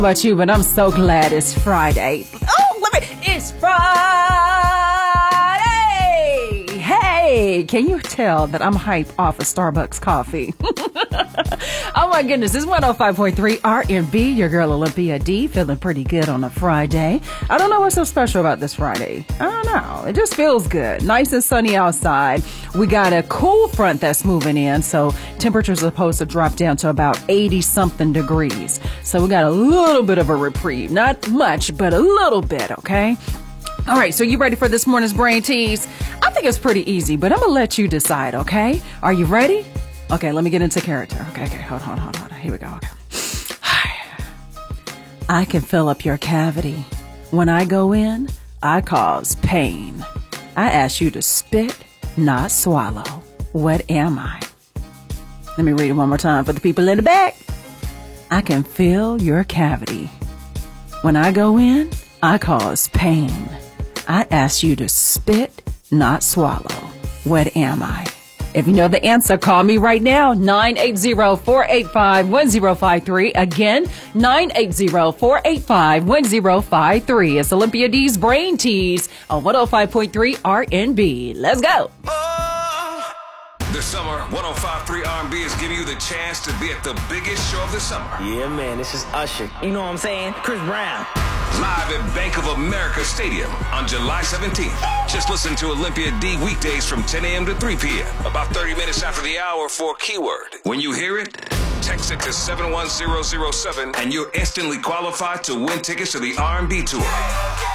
About you, but I'm so glad it's Friday. It's Friday! Hey, can you tell that I'm hyped off of Starbucks coffee? Oh my goodness, it's 105.3 RMB, your girl Olympia D, feeling pretty good on a Friday. I don't know what's so special about this Friday. I don't know. It just feels good. Nice and sunny outside. We got a cool front that's moving in, so temperatures are supposed to drop down to about 80-something degrees. So we got a little bit of a reprieve. Not much, but a little bit, okay? All right, so you ready for this morning's brain tease? I think it's pretty easy, but I'm going to let you decide, okay? Are you ready? Okay, let me get into character. Okay, hold on. Here we go. Okay. I can fill up your cavity. When I go in, I cause pain. I ask you to spit, not swallow. What am I? Let me read it one more time for the people in the back. I can fill your cavity. When I go in, I cause pain. I ask you to spit, not swallow. What am I? If you know the answer, call me right now, 980-485-1053. Again, 980-485-1053. It's Olympia D's Brain Tease on 105.3 RNB. Let's go. This summer, 105.3 R&B is giving you the chance to be at the biggest show of the summer. Yeah, man, this is Usher. You know what I'm saying? Chris Brown. Live at Bank of America Stadium on July 17th. Just listen to Olympia D weekdays from 10 a.m. to 3 p.m. About 30 minutes after the hour for a keyword. When you hear it, text it to 71007 and you're instantly qualified to win tickets to the R&B tour.